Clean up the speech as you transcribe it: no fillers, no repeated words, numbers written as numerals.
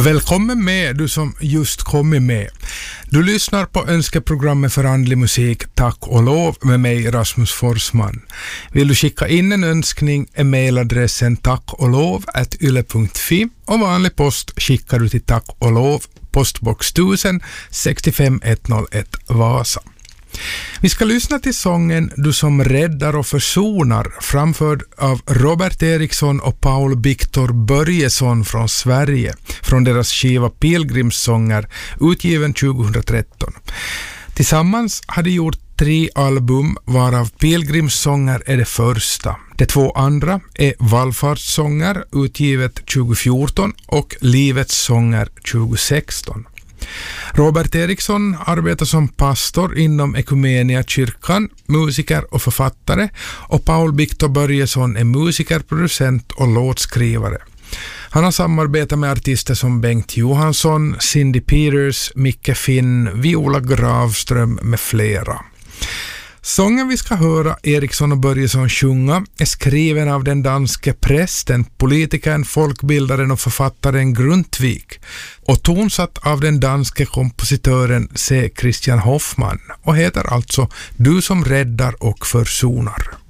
Välkommen med, du som just kommit med. Du lyssnar på önskeprogrammet för andlig musik Tack och lov med mig Rasmus Forsman. Vill du skicka in en önskning är mailadressen tackolov@yle.fi och vanlig post skickar du till Tack och lov, postbox 1000 65 101 Vasa. Vi ska lyssna till sången Du som räddar och försonar, framförd av Robert Eriksson och Paul Victor Börjesson från Sverige, från deras skiva Pilgrimssånger, utgiven 2013. Tillsammans hade gjort 3 album, varav Pilgrimssånger är det första. De 2 andra är Vallfartssånger, utgivet 2014, och Livets sånger 2016. Robert Eriksson arbetar som pastor inom Ekumeniakyrkan, musiker och författare, och Paul Victor Börjesson är musiker, producent och låtskrivare. Han har samarbetat med artister som Bengt Johansson, Cindy Peters, Micke Finn, Viola Gravström med flera. Sången vi ska höra Eriksson och Börjesson sjunga är skriven av den danske prästen, politikern, folkbildaren och författaren Grundtvig och tonsatt av den danske kompositören C. Christian Hoffman och heter alltså Du som räddar och försonar.